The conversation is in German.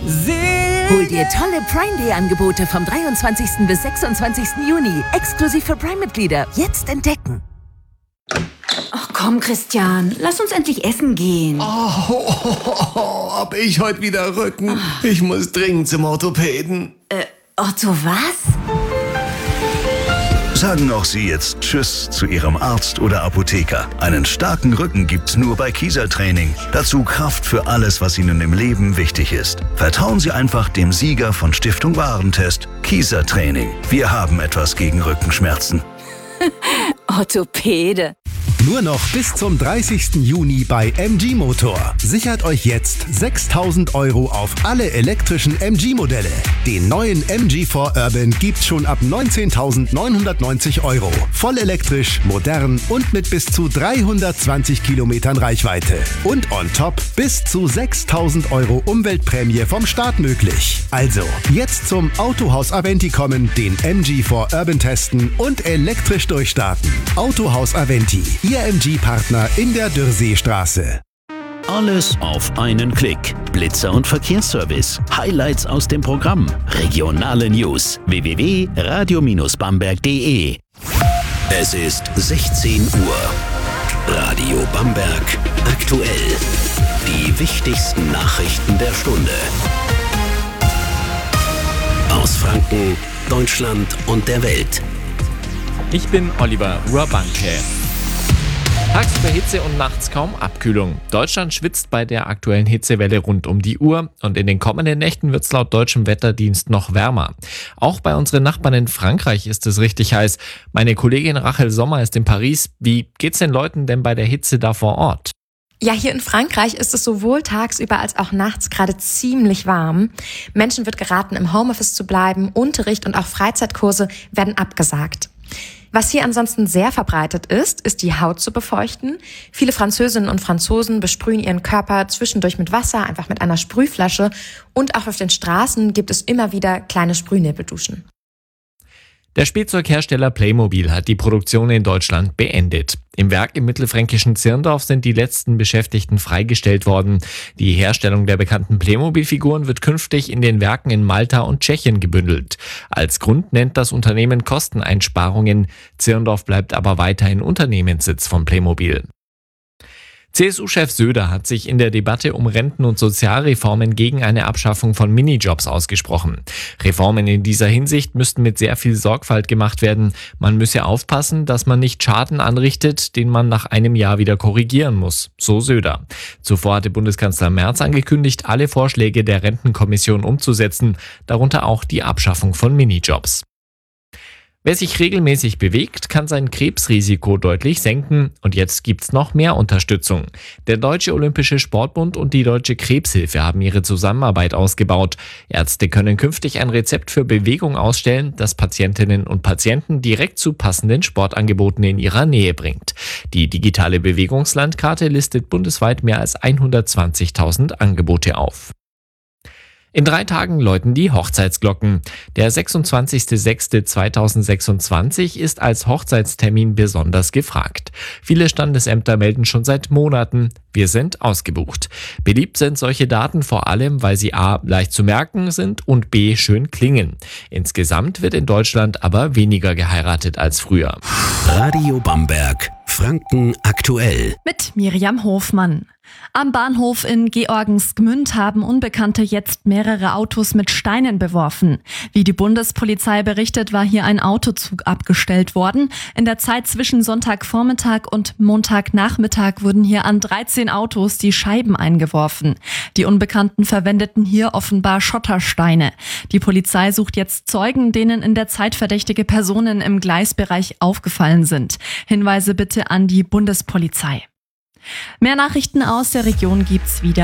Hol dir tolle Prime Day Angebote vom 23. bis 26. Juni. Exklusiv für Prime-Mitglieder. Jetzt entdecken. Ach komm, Christian, lass uns endlich essen gehen. Hab ich heute wieder Rücken. Ich muss dringend zum Orthopäden. Otto, was? Sagen auch Sie jetzt Tschüss zu Ihrem Arzt oder Apotheker. Einen starken Rücken gibt's nur bei Kiesertraining. Dazu Kraft für alles, was Ihnen im Leben wichtig ist. Vertrauen Sie einfach dem Sieger von Stiftung Warentest, Kiesertraining. Wir haben etwas gegen Rückenschmerzen. Orthopäde. Nur noch bis zum 30. Juni bei MG Motor. Sichert euch jetzt 6.000 € auf alle elektrischen MG-Modelle. Den neuen MG4 Urban gibt's schon ab 19.990 €. Voll elektrisch, modern und mit bis zu 320 Kilometern Reichweite. Und on top bis zu 6.000 € Umweltprämie vom Staat möglich. Also, jetzt zum Autohaus Aventi kommen, den MG4 Urban testen und elektrisch durchstarten. Autohaus Aventi, Ihr MG-Partner in der Dürrseestraße. Alles auf einen Klick. Blitzer und Verkehrsservice. Highlights aus dem Programm. Regionale News. www.radio-bamberg.de. Es ist 16 Uhr. Radio Bamberg aktuell. Die wichtigsten Nachrichten der Stunde. Aus Franken, Deutschland und der Welt. Ich bin Oliver Urbanke. Tagsüber Hitze und nachts kaum Abkühlung. Deutschland schwitzt bei der aktuellen Hitzewelle rund um die Uhr und in den kommenden Nächten wird es laut deutschem Wetterdienst noch wärmer. Auch bei unseren Nachbarn in Frankreich ist es richtig heiß. Meine Kollegin Rachel Sommer ist in Paris. Wie geht's den Leuten denn bei der Hitze da vor Ort? Ja, hier in Frankreich ist es sowohl tagsüber als auch nachts gerade ziemlich warm. Menschen wird geraten, im Homeoffice zu bleiben. Unterricht und auch Freizeitkurse werden abgesagt. Was hier ansonsten sehr verbreitet ist die Haut zu befeuchten. Viele Französinnen und Franzosen besprühen ihren Körper zwischendurch mit Wasser, einfach mit einer Sprühflasche. Und auch auf den Straßen gibt es immer wieder kleine Sprühnebelduschen. Der Spielzeughersteller Playmobil hat die Produktion in Deutschland beendet. Im Werk im mittelfränkischen Zirndorf sind die letzten Beschäftigten freigestellt worden. Die Herstellung der bekannten Playmobil-Figuren wird künftig in den Werken in Malta und Tschechien gebündelt. Als Grund nennt das Unternehmen Kosteneinsparungen. Zirndorf bleibt aber weiterhin Unternehmenssitz von Playmobil. CSU-Chef Söder hat sich in der Debatte um Renten- und Sozialreformen gegen eine Abschaffung von Minijobs ausgesprochen. Reformen in dieser Hinsicht müssten mit sehr viel Sorgfalt gemacht werden. Man müsse aufpassen, dass man nicht Schaden anrichtet, den man nach einem Jahr wieder korrigieren muss, so Söder. Zuvor hatte Bundeskanzler Merz angekündigt, alle Vorschläge der Rentenkommission umzusetzen, darunter auch die Abschaffung von Minijobs. Wer sich regelmäßig bewegt, kann sein Krebsrisiko deutlich senken und jetzt gibt's noch mehr Unterstützung. Der Deutsche Olympische Sportbund und die Deutsche Krebshilfe haben ihre Zusammenarbeit ausgebaut. Ärzte können künftig ein Rezept für Bewegung ausstellen, das Patientinnen und Patienten direkt zu passenden Sportangeboten in ihrer Nähe bringt. Die digitale Bewegungslandkarte listet bundesweit mehr als 120.000 Angebote auf. In 3 Tagen läuten die Hochzeitsglocken. Der 26.06.2026 ist als Hochzeitstermin besonders gefragt. Viele Standesämter melden schon seit Monaten, wir sind ausgebucht. Beliebt sind solche Daten vor allem, weil sie a. leicht zu merken sind und b. schön klingen. Insgesamt wird in Deutschland aber weniger geheiratet als früher. Radio Bamberg, Franken aktuell. Mit Miriam Hofmann. Am Bahnhof in Georgensgmünd haben Unbekannte jetzt mehrere Autos mit Steinen beworfen. Wie die Bundespolizei berichtet, war hier ein Autozug abgestellt worden. In der Zeit zwischen Sonntagvormittag und Montagnachmittag wurden hier an 13 Autos die Scheiben eingeworfen. Die Unbekannten verwendeten hier offenbar Schottersteine. Die Polizei sucht jetzt Zeugen, denen in der Zeit verdächtige Personen im Gleisbereich aufgefallen sind. Hinweise bitte an die Bundespolizei. Mehr Nachrichten aus der Region gibt's wieder